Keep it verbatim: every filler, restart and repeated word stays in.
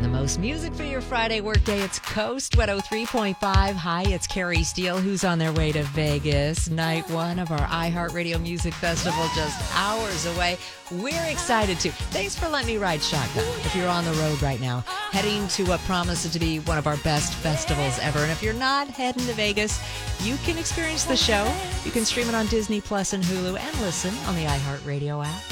playing the most music for your Friday workday. It's Coast one oh three point five. Hi, it's Carrie Steele, who's on their way to Vegas. Night one of our iHeartRadio Music Festival, just hours away. We're excited too. Thanks for letting me ride shotgun. If you're on the road right now, heading to what promises to be one of our best festivals ever. And if you're not heading to Vegas, you can experience the show. You can stream it on Disney Plus and Hulu and listen on the iHeartRadio app.